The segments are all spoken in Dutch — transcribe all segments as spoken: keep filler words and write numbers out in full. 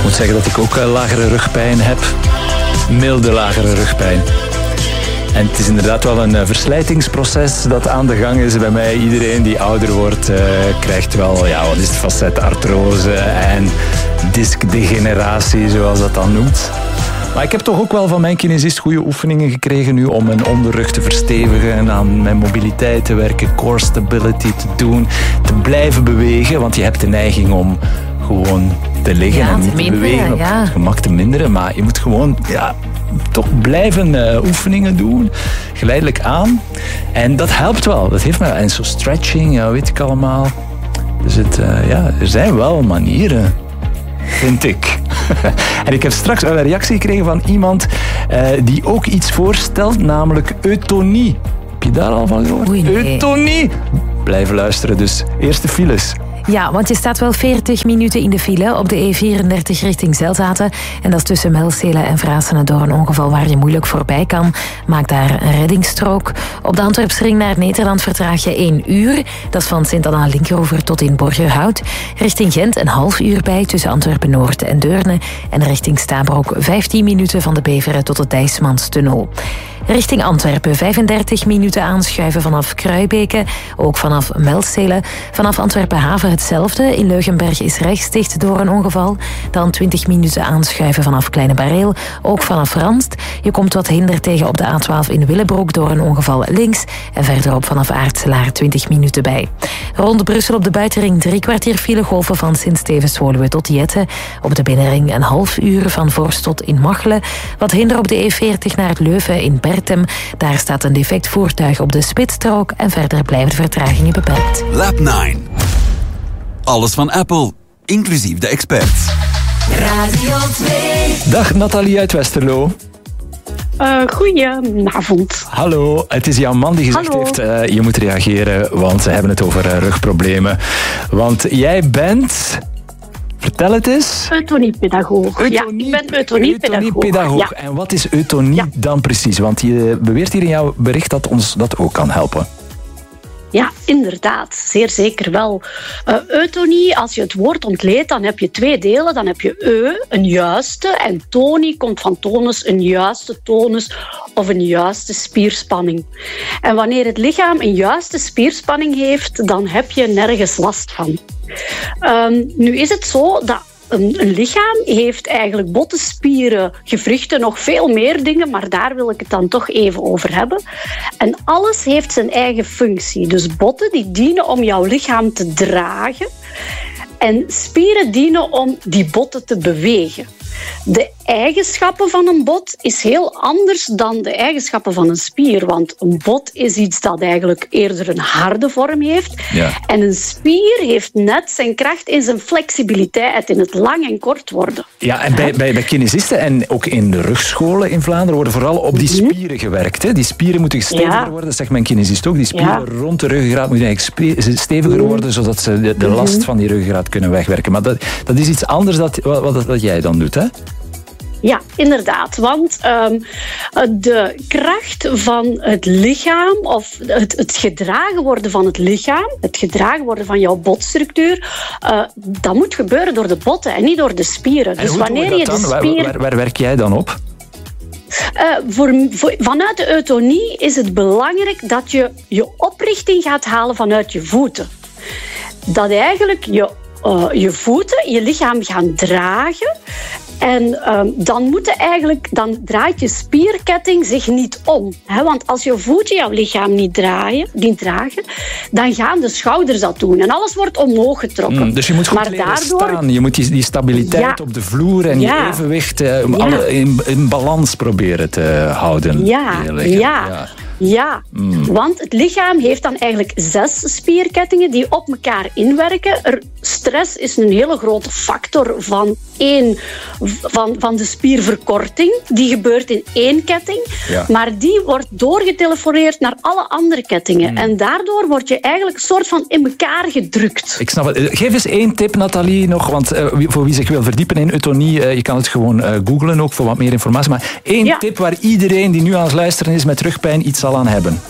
moet zeggen dat ik ook uh, lagere rugpijn heb. Milde lagere rugpijn. En het is inderdaad wel een uh, verslijtingsproces dat aan de gang is bij mij. Iedereen die ouder wordt, uh, krijgt wel, ja, wat is het, facetartrose en discdegeneratie, zoals dat dan noemt. Maar ik heb toch ook wel van mijn kinesist goede oefeningen gekregen nu om mijn onderrug te verstevigen en aan mijn mobiliteit te werken, core stability te doen, te blijven bewegen, want je hebt de neiging om gewoon te liggen ja, en niet te, minderen, bewegen, op ja. het gemak te minderen. Maar je moet gewoon ja, toch blijven uh, oefeningen doen, geleidelijk aan. En dat helpt wel. Dat heeft me, en zo stretching, ja, weet ik allemaal. Dus het, uh, ja, er zijn wel manieren, vind ik. En ik heb straks een reactie gekregen van iemand uh, die ook iets voorstelt, namelijk eutonie. Heb je daar al van gehoord? Oei, nee. Eutonie! Blijven luisteren, dus eerste files. Ja, want je staat wel veertig minuten in de file op de E vierendertig richting Zelzaten. En dat is tussen Melstelen en Vrasene door een ongeval waar je moeilijk voorbij kan. Maak daar een reddingsstrook. Op de Antwerpsring naar Nederland vertraag je één uur. Dat is van Sint-Anna-Linkeroever tot in Borgerhout. Richting Gent een half uur bij tussen Antwerpen-Noord en Deurne. En richting Stabroek vijftien minuten van de Beveren tot de Dijsmanstunnel. Richting Antwerpen vijfendertig minuten aanschuiven vanaf Kruibeke, ook vanaf Melstelen. Vanaf Antwerpen-Haven hetzelfde. In Leugenberg is rechts dicht door een ongeval. Dan twintig minuten aanschuiven vanaf Kleine Bareel, ook vanaf Ranst. Je komt wat hinder tegen op de A twaalf in Willebroek door een ongeval links. En verderop vanaf Aartselaar twintig minuten bij. Rond Brussel op de buitenring drie kwartier file golven van Sint-Stevens-Woluwe tot Jette. Op de binnenring een half uur van Vorst tot in Machelen. Wat hinder op de E veertig naar het Leuven in Bertem. Daar staat een defect voertuig op de spitsstrook en verder blijven de vertragingen beperkt. Lab negen. Alles van Apple, inclusief de experts. Radio twee. Dag Nathalie uit Westerlo. Uh, goedenavond. Hallo, het is jouw man die gezegd Hallo. heeft, uh, je moet reageren, want ze hebben het over uh, rugproblemen. Want jij bent... Vertel het eens. Eutoniepedagoog. Ja, ik ben eutoniepedagoog. Eutoniepedagoog. Ja. En wat is eutonie Ja. dan precies? Want je beweert hier in jouw bericht dat ons dat ook kan helpen. Ja, inderdaad. Zeer zeker wel. Uh, eutonie, als je het woord ontleedt, dan heb je twee delen. Dan heb je eu, een juiste, en tonie komt van tonus, een juiste tonus of een juiste spierspanning. En wanneer het lichaam een juiste spierspanning heeft, dan heb je nergens last van. Um, nu is het zo dat Een, een lichaam heeft eigenlijk botten, spieren, gewrichten, nog veel meer dingen, maar daar wil ik het dan toch even over hebben. En alles heeft zijn eigen functie. Dus botten die dienen om jouw lichaam te dragen en spieren dienen om die botten te bewegen. De eigenschappen van een bot is heel anders dan de eigenschappen van een spier. Want een bot is iets dat eigenlijk eerder een harde vorm heeft. Ja. En een spier heeft net zijn kracht in zijn flexibiliteit, in het lang en kort worden. Ja, en bij, bij, bij kinesisten en ook in de rugscholen in Vlaanderen worden vooral op die spieren gewerkt. Hè? Die spieren moeten steviger Ja. worden, dat zegt mijn kinesist ook. Die spieren Ja. rond de ruggengraat moeten eigenlijk spe- steviger worden, zodat ze de, de last van die ruggengraat kunnen wegwerken. Maar dat, dat is iets anders dat, wat, wat, wat jij dan doet, hè? Ja, inderdaad. Want um, de kracht van het lichaam, of het, het gedragen worden van het lichaam, het gedragen worden van jouw botstructuur, uh, dat moet gebeuren door de botten en niet door de spieren. En Dus hoe doen we wanneer je dat de dan? spier... Waar, waar, waar werk jij dan op? Uh, voor, voor, vanuit de eutonie is het belangrijk dat je je oprichting gaat halen vanuit je voeten. Dat eigenlijk je, uh, je voeten je lichaam gaan dragen. En um, dan, moet eigenlijk, dan draait je spierketting zich niet om. Hè? Want als je voeten jouw lichaam niet, draaien, niet dragen, dan gaan de schouders dat doen. En alles wordt omhoog getrokken. Mm, dus je moet goed maar leren daardoor... staan. Je moet die, die stabiliteit Ja. op de vloer en Ja. je evenwicht uh, Ja. alle in, in balans proberen te houden. Ja, in je lichaam. ja. ja. Ja, Mm. want het lichaam heeft dan eigenlijk zes spierkettingen die op elkaar inwerken. Er, stress is een hele grote factor van, één, van, van de spierverkorting. Die gebeurt in één ketting, Ja. maar die wordt doorgetelefoneerd naar alle andere kettingen. Mm. En daardoor word je eigenlijk een soort van in elkaar gedrukt. Ik snap het. Uh, Geef eens één tip, Nathalie, nog. Want uh, wie- voor wie zich wil verdiepen in eutonie, uh, je kan het gewoon uh, googlen ook voor wat meer informatie. Maar één Ja. tip waar iedereen die nu aan het luisteren is met rugpijn iets zal aan hebben.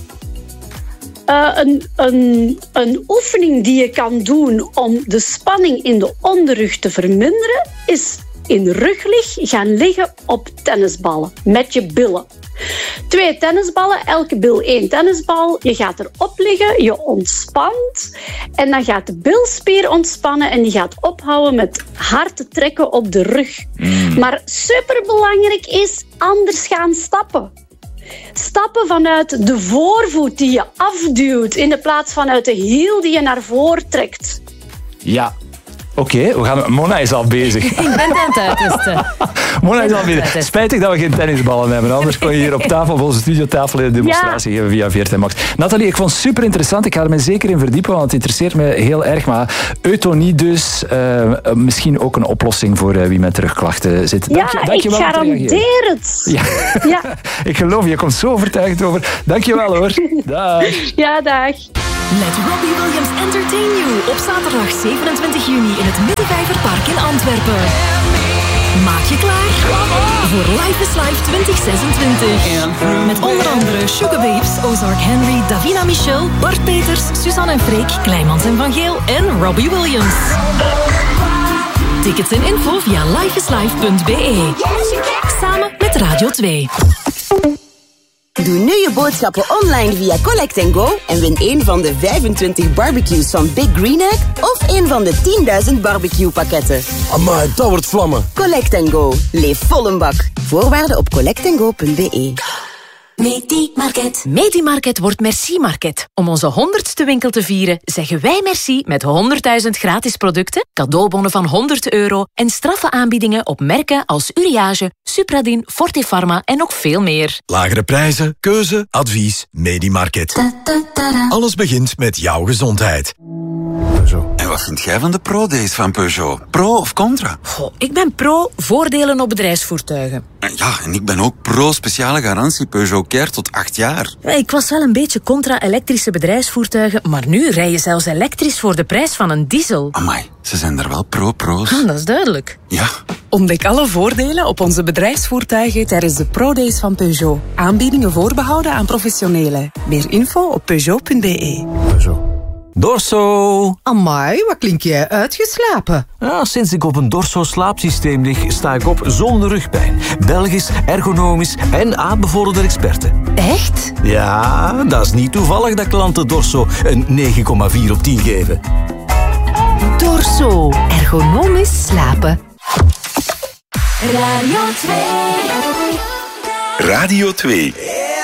Uh, een, een, een oefening die je kan doen om de spanning in de onderrug te verminderen, is in ruglig gaan liggen op tennisballen met je billen. Twee tennisballen, elke bil één tennisbal. Je gaat erop liggen, je ontspant en dan gaat de bilspier ontspannen en die gaat ophouden met hard te trekken op de rug. Mm. Maar superbelangrijk is anders gaan stappen. Stappen vanuit de voorvoet die je afduwt in de plaats vanuit de hiel die je naar voren trekt. Ja. Oké, okay, we gaan. Mona is al bezig. Ik ben aan het uittesten. Mona is al bezig. Spijtig dat we geen tennisballen hebben. Anders kon je hier op tafel, op onze studiotafel, een demonstratie ja. geven via V R T Max. Nathalie, ik vond het super interessant. Ik ga er me zeker in verdiepen, want het interesseert me heel erg. Maar eutonie dus, uh, misschien ook een oplossing voor uh, wie met terugklachten zit. Dank ja, je, dank je ik wel garandeer het. Ja. ja. Ik geloof je, je komt zo overtuigd over. Dank je wel hoor. Dag. Ja, dag. Let Robbie Williams entertain you op zaterdag zevenentwintig juni in het Middenvijverpark in Antwerpen. Maak je klaar voor Life is Life twintig zesentwintig. Met onder andere Sugar Babes, Ozark Henry, Davina Michel, Bart Peters, Suzanne en Freek, Kleimans en Van Geel en Robbie Williams. Tickets en info via lifeislife punt be. Samen met Radio twee. Doe nu je boodschappen online via Collect and Go en win een van de vijfentwintig barbecues van Big Green Egg of een van de tienduizend barbecue pakketten. Amai, dat wordt vlammen. Collect and Go. Leef vol een bak. Voorwaarden op collect and go punt be. Medimarket. Medimarket wordt Merci Market. Om onze honderdste winkel te vieren, zeggen wij merci met honderdduizend gratis producten, cadeaubonnen van honderd euro en straffe aanbiedingen op merken als Uriage, Supradin, Fortifarma en nog veel meer. Lagere prijzen, keuze, advies, Medimarket. Alles begint met jouw gezondheid. En wat vind jij van de Pro-Days van Peugeot? Pro of contra? Goh, ik ben pro voordelen op bedrijfsvoertuigen. Ja, en ik ben ook pro speciale garantie Peugeot Care tot acht jaar. Ik was wel een beetje contra elektrische bedrijfsvoertuigen, maar nu rij je zelfs elektrisch voor de prijs van een diesel. Amai, ze zijn er wel pro-pro's. Ah, dat is duidelijk. Ja. Ontdek alle voordelen op onze bedrijfsvoertuigen tijdens de Pro-Days van Peugeot. Aanbiedingen voorbehouden aan professionelen. Meer info op peugeot punt be. Peugeot. Dorso. Amai, wat klink jij uitgeslapen? Ja, sinds ik op een Dorso-slaapsysteem lig, sta ik op zonder rugpijn. Belgisch, ergonomisch en aanbevorderde experten. Echt? Ja, dat is niet toevallig dat klanten Dorso een negen komma vier op tien geven. Dorso. Ergonomisch slapen. Radio twee. Radio twee.